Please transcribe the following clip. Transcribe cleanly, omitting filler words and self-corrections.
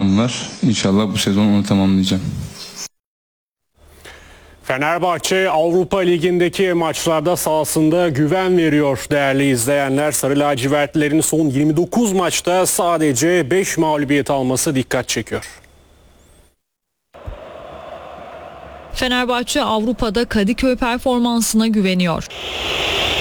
planım var. İnşallah bu sezon onu tamamlayacağım. Fenerbahçe Avrupa Ligi'ndeki maçlarda sahasında güven veriyor değerli izleyenler. Sarı lacivertlilerin son 29 maçta sadece 5 mağlubiyet alması dikkat çekiyor. Fenerbahçe Avrupa'da Kadıköy performansına güveniyor.